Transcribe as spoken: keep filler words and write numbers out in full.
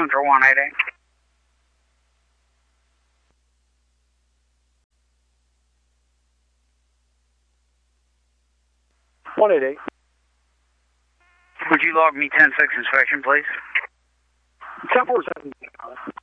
Central one eighty. one eighty. Would you log me ten six inspection, please? ten four seven.